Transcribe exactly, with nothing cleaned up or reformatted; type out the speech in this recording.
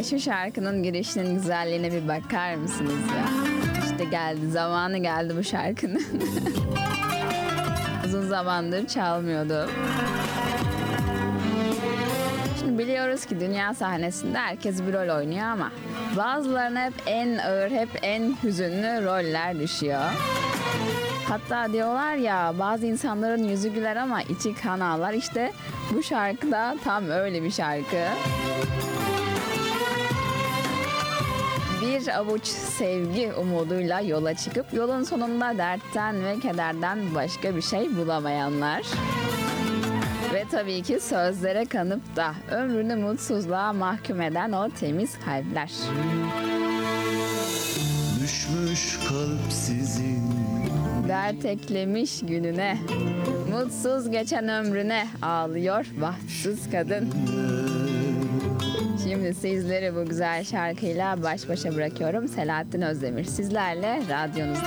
şu şarkının girişinin güzelliğine bir bakar mısınız ya? İşte geldi, zamanı geldi bu şarkının. Uzun zamandır çalmıyordu. Şimdi biliyoruz ki dünya sahnesinde herkes bir rol oynuyor ama bazılarına hep en ağır, hep en hüzünlü roller düşüyor. Hatta diyorlar ya, bazı insanların yüzü güler ama içi kan ağlar. İşte bu şarkı da tam öyle bir şarkı. Bir avuç sevgi umuduyla yola çıkıp yolun sonunda dertten ve kederden başka bir şey bulamayanlar. Ve tabii ki sözlere kanıp da ömrünü mutsuzluğa mahkum eden o temiz kalpler. Düşmüş kalp sizin, Dert eklemiş gününe, mutsuz geçen ömrüne ağlıyor bahtsız kadın. Şimdi sizleri bu güzel şarkıyla baş başa bırakıyorum. Selahattin Özdemir sizlerle radyonuzda.